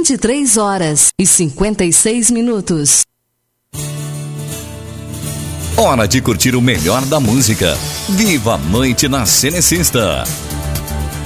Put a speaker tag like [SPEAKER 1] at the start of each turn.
[SPEAKER 1] 23h56.
[SPEAKER 2] Hora de curtir o melhor da música. Viva a noite na Cenecista.